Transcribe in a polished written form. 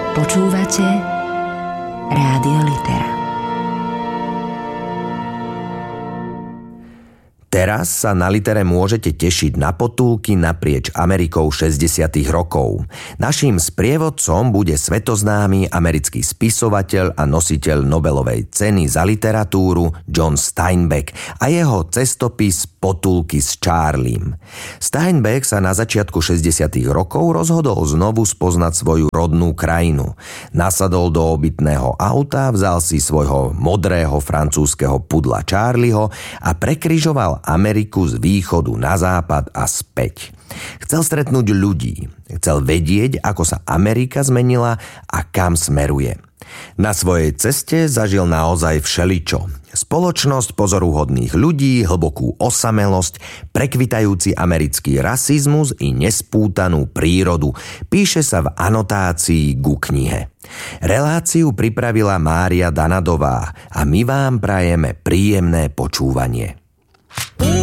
Počúvate Rádio Litera. Teraz sa na Litere môžete tešiť na potulky naprieč Amerikou 60. rokov. Naším sprievodcom bude svetoznámy americký spisovateľ a nositeľ Nobelovej ceny za literatúru John Steinbeck a jeho cestopis Potulky s Charliem. Steinbeck sa na začiatku 60. rokov rozhodol znovu spoznať svoju rodnú krajinu. Nasadol do obytného auta, vzal si svojho modrého francúzskeho pudla Charlieho a prekrižoval Ameriku z východu na západ a späť. Chcel stretnúť ľudí, chcel vedieť, ako sa Amerika zmenila a kam smeruje. Na svojej ceste zažil naozaj všeličo. Spoločnosť pozoruhodných ľudí, hlbokú osamelosť, prekvitajúci americký rasizmus i nespútanú prírodu. Píše sa v anotácii ku knihe. Reláciu pripravila Mária Danadová a my vám prajeme príjemné počúvanie.